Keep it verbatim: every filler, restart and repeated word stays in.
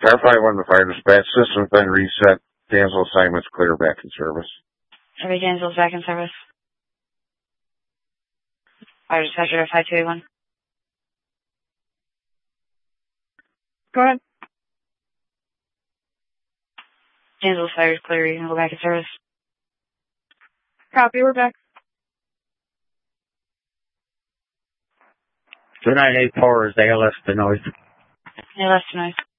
Firefighter one to fire dispatch. System's been reset. Dansville assignment's clear, back in service. Every Dansville's back in service. Fire dispatcher five two eight one. Go ahead. Dansville's fire is clear. You can go back in service. Copy, we're back. two nine eight four is A L S to noise. A L S to noise.